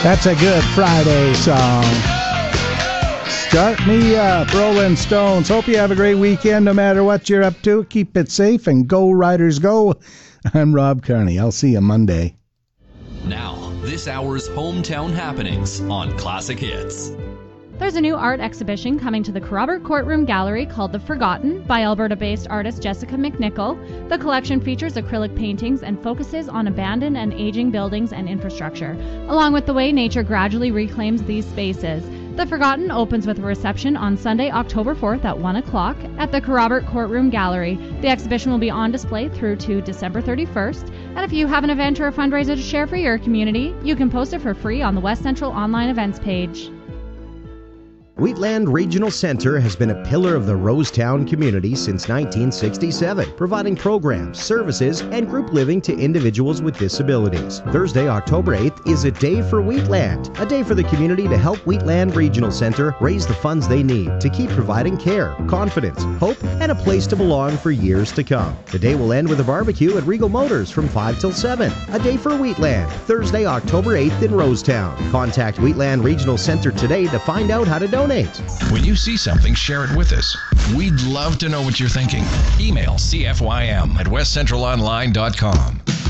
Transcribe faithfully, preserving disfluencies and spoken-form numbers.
That's a good Friday song. Start me up, Rolling Stones. Hope you have a great weekend no matter what you're up to. Keep it safe and go Riders go. I'm Rob Carney. I'll see you Monday. Now, this hour's hometown happenings on Classic Hits. There's a new art exhibition coming to the Robert Courtroom Gallery called The Forgotten by Alberta-based artist Jessica McNichol. The collection features acrylic paintings and focuses on abandoned and aging buildings and infrastructure, along with the way nature gradually reclaims these spaces. The Forgotten opens with a reception on Sunday, October fourth at one o'clock at the Robert Courtroom Gallery. The exhibition will be on display through to December thirty-first. And if you have an event or a fundraiser to share for your community, you can post it for free on the West Central online events page. Wheatland Regional Centre has been a pillar of the Rosetown community since nineteen sixty-seven, providing programs, services, and group living to individuals with disabilities. Thursday, October eighth is a day for Wheatland, a day for the community to help Wheatland Regional Centre raise the funds they need to keep providing care, confidence, hope, and a place to belong for years to come. The day will end with a barbecue at Regal Motors from five till seven. A day for Wheatland, Thursday, October eighth in Rosetown. Contact Wheatland Regional Centre today to find out how to donate. When you see something, share it with us. We'd love to know what you're thinking. Email C F Y M at west central online dot com.